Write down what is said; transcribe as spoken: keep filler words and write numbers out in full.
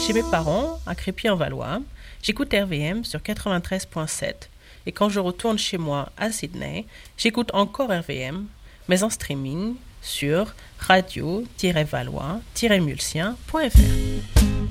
Chez mes parents, à Crépy-en-Valois, j'écoute R V M sur quatre-vingt-treize virgule sept. Et quand je retourne chez moi à Sydney, j'écoute encore R V M, mais en streaming sur radio tiret valois tiret mulsien point f r.